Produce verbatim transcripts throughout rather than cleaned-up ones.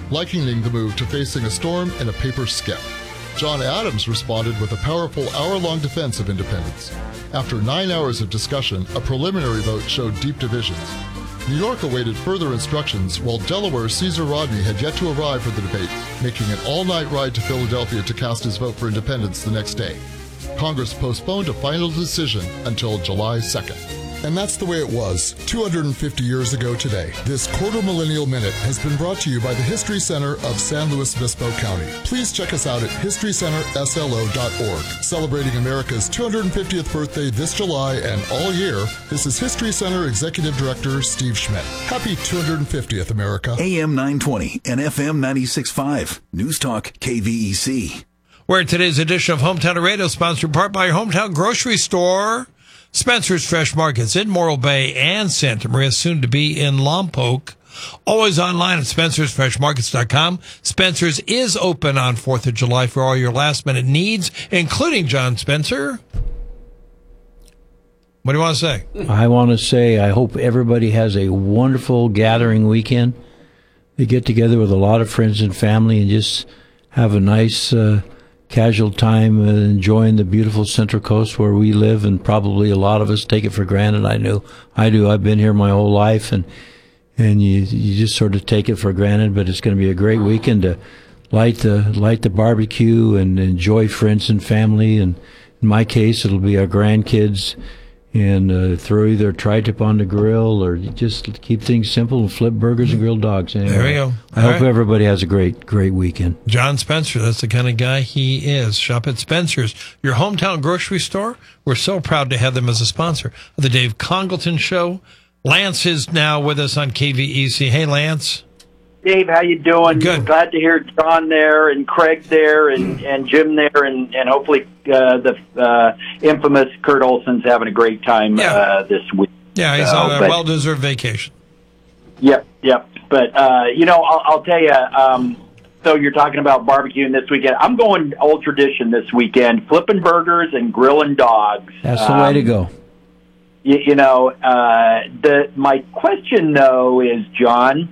likening the move to facing a storm in a paper skep. John Adams responded with a powerful hour-long defense of independence. After nine hours of discussion, a preliminary vote showed deep divisions. New York awaited further instructions, while Delaware's Caesar Rodney had yet to arrive for the debate, making an all-night ride to Philadelphia to cast his vote for independence the next day. Congress postponed a final decision until July second. And that's the way it was two hundred fifty years ago today. This Quarter Millennial Minute has been brought to you by the History Center of San Luis Obispo County. Please check us out at history center s l o dot org. Celebrating America's two hundred fiftieth birthday this July and all year, this is History Center Executive Director Steve Schmidt. Happy two hundred fiftieth, America. A M nine twenty and F M ninety-six point five. News Talk K V E C. Where today's edition of Hometown Radio, sponsored in part by your hometown grocery store, Spencer's Fresh Markets in Morro Bay and Santa Maria, soon to be in Lompoc. Always online at spencers fresh markets dot com. Spencer's is open on fourth of July for all your last-minute needs, including John Spencer. What do you want to say? I want to say I hope everybody has a wonderful gathering weekend. They get together with a lot of friends and family and just have a nice uh, casual time uh, enjoying the beautiful Central Coast where we live, and probably a lot of us take it for granted. I know I do. I've been here my whole life, and and you you just sort of take it for granted. But it's going to be a great weekend to light the light the barbecue and enjoy friends and family. And in my case, it'll be our grandkids, and uh, throw either a tri-tip on the grill or just keep things simple and flip burgers and grilled dogs. Anyway, there we go. I All hope right. everybody has a great, great weekend. John Spencer, that's the kind of guy he is. Shop at Spencer's, your hometown grocery store. We're so proud to have them as a sponsor of the Dave Congleton Show. Lance is now with us on K V E C. Hey, Lance. Dave, how you doing? Good. Glad to hear John there and Craig there and, and Jim there, and, and hopefully uh, the uh, infamous Kurt Olson's having a great time Yeah. uh, this week. Yeah, he's Uh, on a but- well-deserved vacation. Yep, yep. But, uh, you know, I'll, I'll tell you, um, so you're talking about barbecuing this weekend. I'm going old tradition this weekend, flipping burgers and grilling dogs. That's the way to Um, go. You, you know, uh, the my question, though, is, John,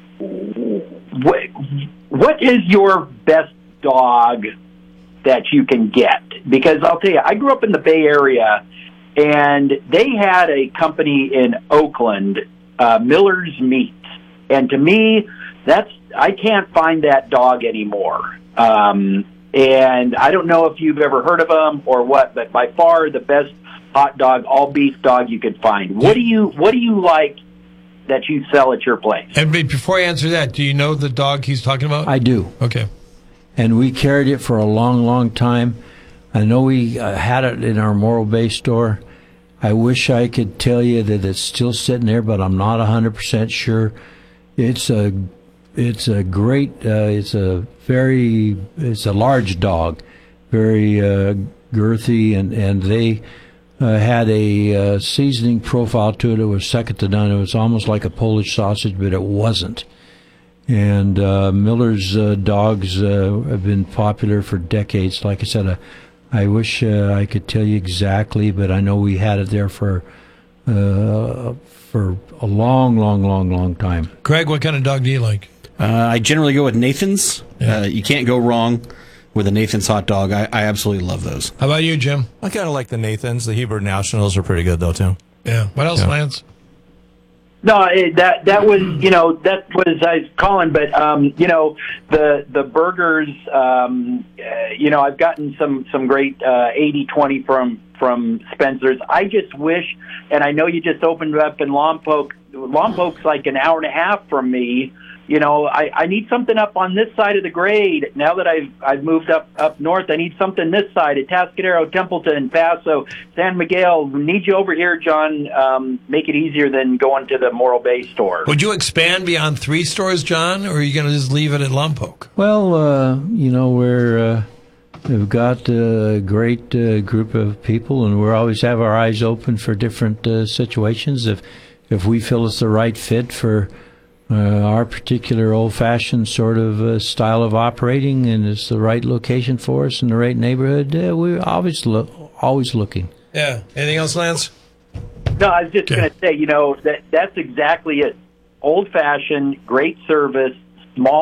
what, what is your best dog that you can get? Because I'll tell you, I grew up in the Bay Area, and they had a company in Oakland, uh, Miller's Meats. And to me, that's I can't find that dog anymore. Um, and I don't know if you've ever heard of them or what, but by far the best hot dog, all beef dog you could find. What do you What do you like that you sell at your place? And be- before I answer that, do you know the dog he's talking about? I do. Okay. And we carried it for a long, long time. I know we uh, had it in our Morro Bay store. I wish I could tell you that it's still sitting there, but I'm not one hundred percent sure. It's a, it's a great, uh, it's a very, it's a large dog, very uh, girthy, and, and they uh, had a uh, seasoning profile to it. It was second to none. It was almost like a Polish sausage, but it wasn't. And uh, Miller's uh, dogs uh, have been popular for decades. Like I said, uh, I wish uh, I could tell you exactly, but I know we had it there for uh, for a long, long, long, long time. Craig, what kind of dog do you like? Uh, I generally go with Nathan's. Yeah. Uh, you can't go wrong with a Nathan's hot dog. I, I absolutely love those. How about you, Jim? I kind of like the Nathans. The Hebrew Nationals are pretty good, though, too. Yeah. What else, Yeah. Lance? No, it, that that was you know that was I was calling, but um, you know the the burgers. Um, uh, you know I've gotten some some great uh, eighty twenty from from Spencer's. I just wish, and I know you just opened up in Lompoc. Lompoc's like an hour and a half from me. You know, I, I need something up on this side of the grade. Now that I've I've moved up up north, I need something this side at Tascadero, Templeton, Paso, San Miguel. Need you over here, John. Um, make it easier than going to the Morro Bay store. Would you expand beyond three stores, John, or are you going to just leave it at Lompoc? Well, uh, you know, we're uh, we've got a great uh, group of people, and we always have our eyes open for different uh, situations. If if we feel it's the right fit for uh, our particular old-fashioned sort of uh, style of operating, and it's the right location for us in the right neighborhood, uh, we're always lo- always looking. Yeah. Anything else, Lance? No, I was just Okay. going to say, you know, that that's exactly it. Old-fashioned, great service, small